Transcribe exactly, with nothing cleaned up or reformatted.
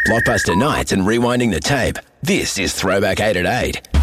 Blockbuster Nights and rewinding the tape. This is Throwback eight at eight.